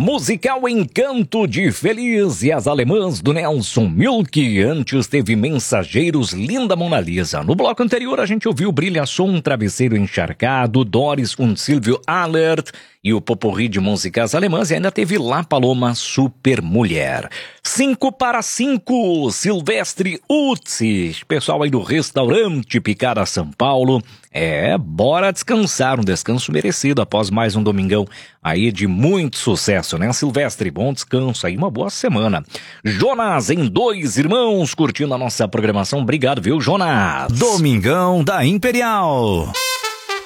Musical Encanto de Feliz e as Alemãs do Nelson Milk. Antes teve Mensageiros, Linda Mona Lisa. No bloco anterior a gente ouviu Brilha Som, Travesseiro Encharcado, Doris und Silvio Alert e o Poporri de músicas alemãs, e ainda teve La Paloma, Super Mulher. 5 para 5, Silvestre Utsi, pessoal aí do restaurante Picada São Paulo. Bora descansar, um descanso merecido após mais um domingão aí de muito sucesso, né, Silvestre? Bom descanso aí, uma boa semana. Jonas em Dois Irmãos, curtindo a nossa programação. Obrigado, viu, Jonas? Domingão da Imperial.